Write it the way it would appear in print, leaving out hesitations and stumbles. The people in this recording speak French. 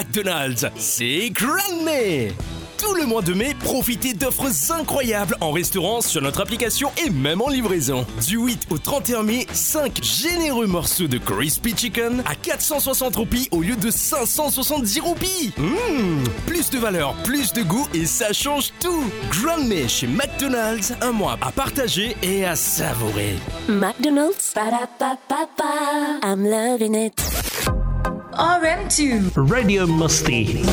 McDonald's, c'est Grand Mai. Tout le mois de mai, profitez d'offres incroyables en restaurant, sur notre application et même en livraison. Du 8 au 31 mai, 5 généreux morceaux de Crispy Chicken à 460 roupies au lieu de 570 roupies. Plus de valeur, plus de goût et ça change tout. Grand Mai chez McDonald's, un mois à partager et à savourer. McDonald's, ba-da-ba-ba-ba, I'm loving it. RM2 Radio Musti.